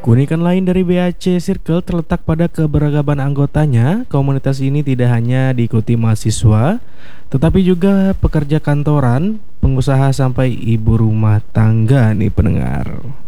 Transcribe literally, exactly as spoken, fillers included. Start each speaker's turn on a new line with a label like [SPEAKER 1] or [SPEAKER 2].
[SPEAKER 1] Keunikan lain dari B A C Circle terletak pada keberagaman anggotanya. Komunitas ini tidak hanya diikuti mahasiswa, tetapi juga pekerja kantoran, pengusaha sampai ibu rumah tangga nih pendengar.